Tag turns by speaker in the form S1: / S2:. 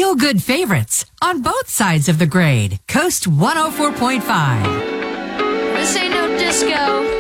S1: feel-good favorites on both sides of the grade. Coast 104.5.
S2: This ain't no disco.